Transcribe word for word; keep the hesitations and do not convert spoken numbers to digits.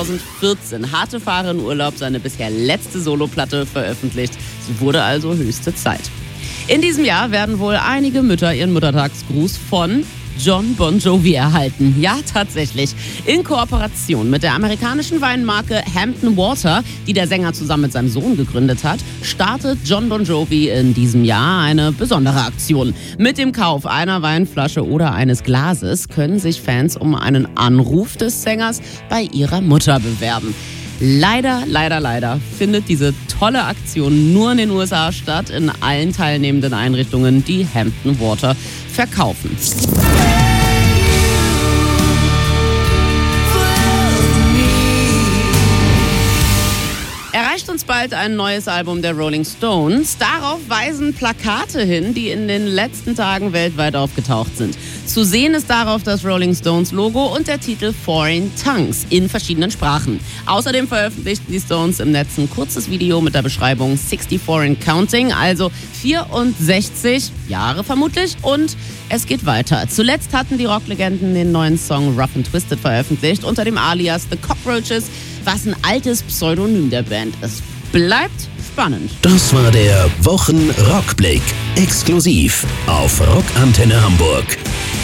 zweitausendvierzehn hatte Fahre in Urlaub seine bisher letzte Soloplatte veröffentlicht. Es wurde also höchste Zeit. In diesem Jahr werden wohl einige Mütter ihren Muttertagsgruß von Jon Bon Jovi erhalten. Ja, tatsächlich. In Kooperation mit der amerikanischen Weinmarke Hampton Water, die der Sänger zusammen mit seinem Sohn gegründet hat, startet Jon Bon Jovi in diesem Jahr eine besondere Aktion. Mit dem Kauf einer Weinflasche oder eines Glases können sich Fans um einen Anruf des Sängers bei ihrer Mutter bewerben. Leider, leider, leider findet diese tolle Aktion nur in den U S A statt, in allen teilnehmenden Einrichtungen, die Hampton Water verkaufen. Erreicht uns bald ein neues Album der Rolling Stones. Darauf weisen Plakate hin, die in den letzten Tagen weltweit aufgetaucht sind. Zu sehen ist darauf das Rolling Stones Logo und der Titel Foreign Tongues in verschiedenen Sprachen. Außerdem veröffentlichten die Stones im Netz ein kurzes Video mit der Beschreibung sixty-four and Counting, also vierundsechzig Jahre vermutlich, und es geht weiter. Zuletzt hatten die Rocklegenden den neuen Song Rough and Twisted veröffentlicht unter dem Alias The Cockroaches, was ein altes Pseudonym der Band ist. Bleibt spannend. Das war der Wochen-Rockblick. Exklusiv auf Rockantenne Hamburg.